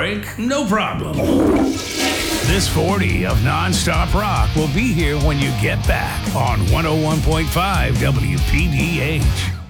break? No problem. This 40 of nonstop rock will be here when you get back on 101.5 WPDH.